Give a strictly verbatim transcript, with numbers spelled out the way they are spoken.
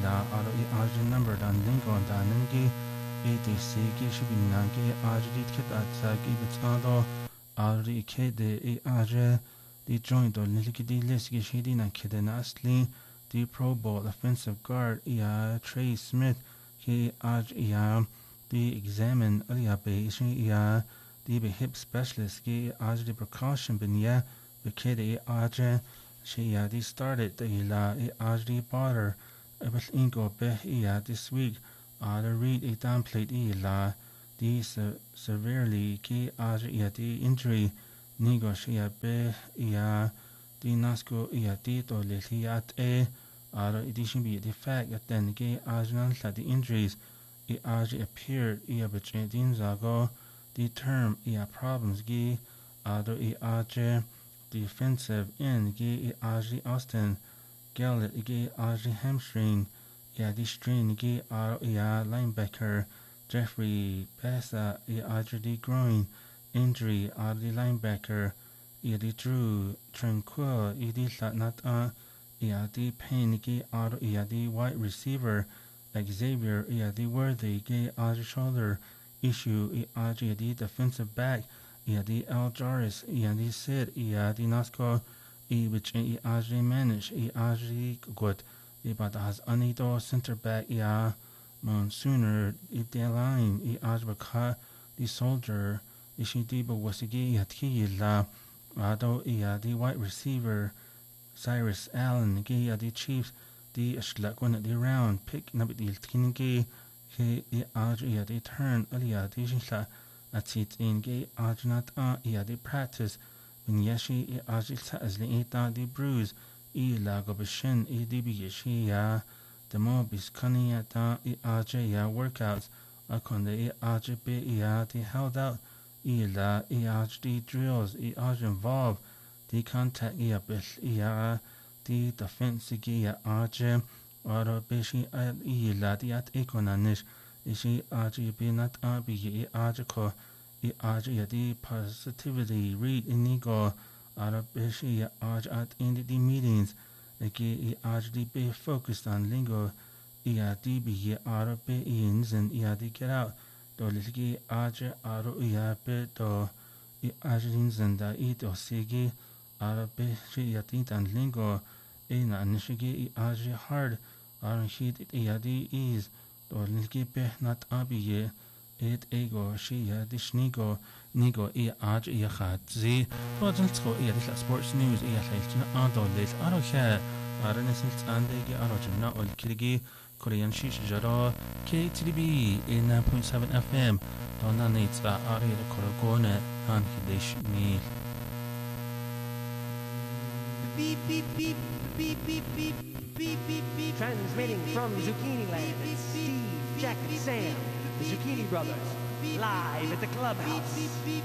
ila aro I ajri number dan lingo dan nangi A D C ki shibi nangi ajri kit atsagi bitsado ajri kede I ajri di joint do niliki di liski shidi na kede na asli di Pro Bowl offensive guard ia Trey Smith ki ajri ia di examine alia be ishi ia di be hip specialist ki ajri precaution binya be kede ajri she ia di started the ila I ajri border ebel ingo be ia this week uh, the read a downplayed ila di se- severely ki ajri ia di injury nigo she ia be ia di nasko ia di to le at e aro it should be the fact that then ki ajri la the injuries I ajri appeared ia between din zago the term ia problems gi aro I ajri defensive end gi I ajri Austin Gallet gi ajri hamstring ia di strain gi aro ia linebacker Jeffrey Bessa I ajri di groin injury aro di linebacker ia di Drew Tranquil I di latnat a ia di pain gi aro ia di wide receiver Xavier ia di worthy gi ajri shoulder issue I ajri di defensive back ia di Al Jarris ia di Sid ia di Nasco I which I ajri manage I ajri good I bada has anido center back ia Monsignor I di line I ajri ka di soldier ishi di ba wasigi ia ki la ado ia di wide receiver Cyrus Allen gi ia di Chiefs di ashlakwan di round pick nabit di tingi ki I ajri ia di turn alia di shla atit in gi ajnat a ia di practice when yeshi I ajri sa azli ita di bruise I la go bishin I di bi yeshi ya the mo bis kani ya ta I ajri ya workouts akonde I ajri be ia di held out I la I ajri drills I ajri involved di contact ia bil ia di defense gi ia ajri aro bishi I la di at ekonanish ishi ajri be not a bi I ajri ko I ajri ia di positivity read inigo aro bishi ia ajri at indi di meetings igi I ajri be focused on lingo ia di bi ia aro be ins and ia di get out do ligi ajri aro ia be do I ajri zanda I do sigi aro bishi ia di dan lingo ina nishigi I ajri hard aro hit ia di is do ligi be not abi ye it ego shi ya dishnigo nigo I ajri ia khatzi rodentsko ia di sports news ia khailtina ando lis aro kha aro nesil andegi aro jina ol kirgi Korean shish jaro K T D B nine point seven F M dona nitsa ari da korogone han hidish mi Beep beep beep beep beep beep beep beep beep. Transmitting from Zucchini Land, it's Steve, Jack, and Sam, the Zucchini Brothers, live at the clubhouse.